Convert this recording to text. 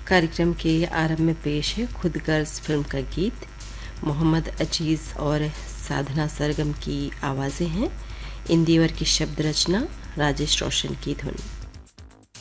कार्यक्रम के आरंभ में पेश है खुद गर्ज फिल्म का गीत। मोहम्मद अजीज़ और साधना सरगम की आवाज़ें हैं। इंदिवर की शब्द रचना, राजेश रोशन की धुन।